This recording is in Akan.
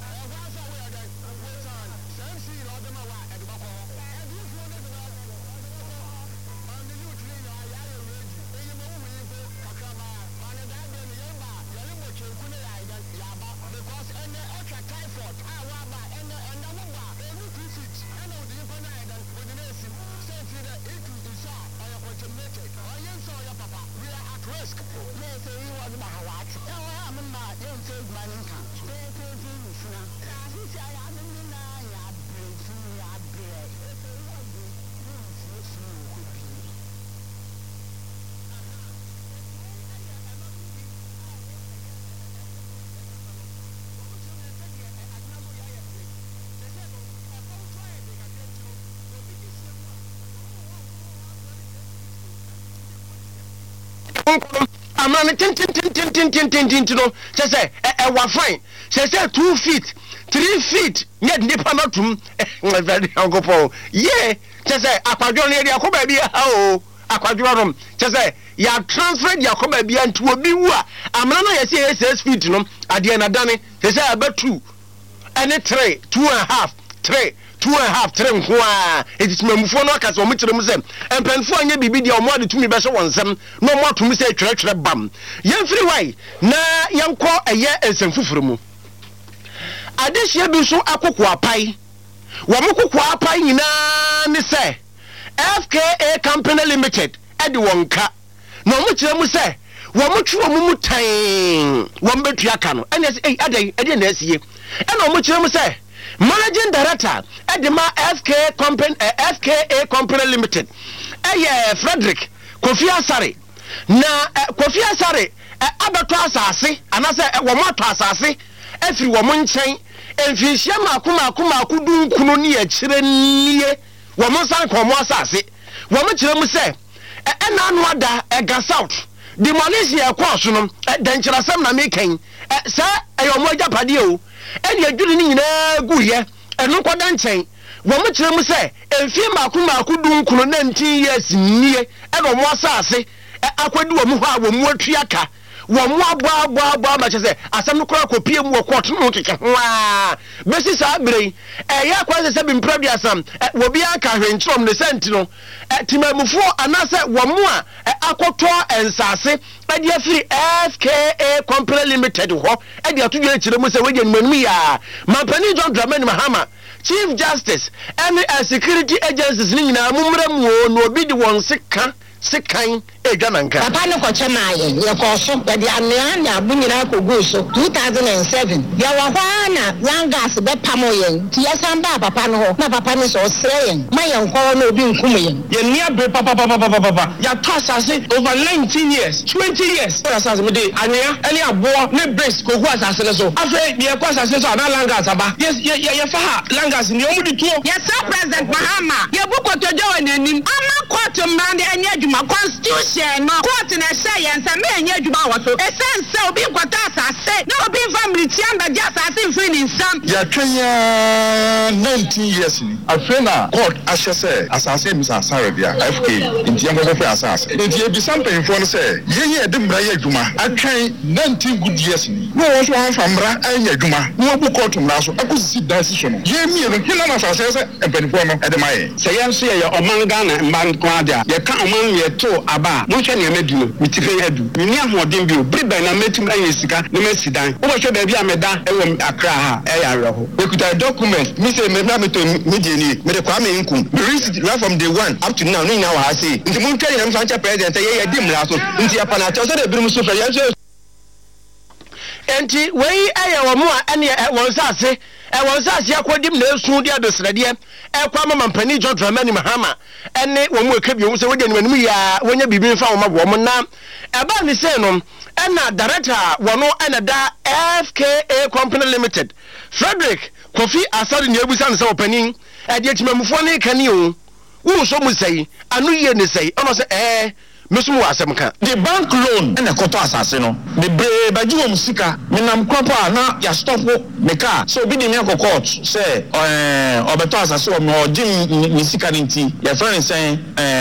I'm running tin no say wa fine say 2 feet 3 feet yet nipa na tum very uncle yeah say akwadwo na area ko ba bia o akwadwo rom say ya transfer ya ko ba bia ntu obi wu a amana na say 6 feet no ade na dane say aba 2 and 3 2.5 3 2.5 3 nko a eti mamufo no aka so mo kire mu sem empanfo anya bibi dia omo ade tumi be so wonsem no mo atum se twere bam yemfiri wai na yenko eye ensemfufuru mu adehia bi so akoko apai wo mo koko apai nyina ne se FKA Company Limited ede wonka na mo kire mu se wo mo twa mu tan wo mbetu aka no ene se ade na asiye ene mo kire mu se Managing Director Edema FKA Company Limited Frederick Kofi Asare na Kofi Asare abato asase anase womato asase efiri wo nchen emfinhia maku dunkunu ne akire nie wo monsan komo asase wo kire mu se ena anu ada Ega South demolition e course no dankyerasem na meken se eyomo agapade o eni adwuri ni nyina guye eno koda nchen wo mo kire mu se emfie maku dunkunu na 19 years nie e no mo asase akwadi wo mo ho a wo mo atuaka wo mo abo ma che se asem no kora kopie mu wo court no keke ho a besi sa brei ya kwa se bi mpradu asam wo bi aka hwenchrom ne senti no timamufu anase wo mo a akoto ensase ade afiri FKA Company Limited ho ade atudwe kire mu se wege nmanum ya Mampani John Dramani Mahama Chief Justice and security agencies ni nyina mumra mu no obi di won sekan edwananka papa no ko chemaye ye ko so de anea na abunyira ko go so 2007 ya wa hwa na langas be pamoyen ti yasamba papa no ho na papa no so sreyen mayen ko no obi nkum yen ye nia be papa ya tosase over 19 years 20 years asase me de anea ani abo ne brace ko hu asase le so afa ye ko asase so na langas aba ye fa ha langas ni omu di tuo yes sir President Mahama ye buko tojo wananim ama court mande anya constitution no court na say yansa me anya adwuma wo so essence obi kwata asase na obi family tiamba ja asase free ni nsam ya twenya 19 years ni afena court ashe say asase mi asare bia FK nti yango fe asase nti e bi sampen fo no say ye de mra ye adwuma atwen 19 good years ni no wo so anfa mra anya adwuma no obu court mra so akosisi decision ye mi no hina na asase say empanifo no e de maye say yanso ye omanga na mban ko adia ye ka oman ye to aba mo hwe ne medino mitife hadu ni ahoden bi briba na metum ayesika ne masidan wo hwe da bi ameda ewo Accra ha e ya reho ekuta document mi say me na me to media ni me de kwa me nkum right from day 1 up to now ni na wa ha say nti mun tell them sancha president ye di mra so nti ya pana cha so de birum so fa ya so enti wei ayewo mo a ene wonsase wonsase akodim na esu dia dosrede kwa Mampani John Dramani Mahama ene wo mu eka bi wo se wode nmanum ya wonya bibi mfa wo ma wo mo na eba ni se no ena director wono ena da FKA Company Limited Frederick Kofi Asare ni ebusa no se opanin ade atimamufo ne kani o wo so mu sei anu ye ne sei ono se mesumu wasemka the bank loan and a koto asase no the baji wo musika menam kwapa na ya stop me car so bi di me ko court say obeto asase wo me o jim ni sika nti ya friend say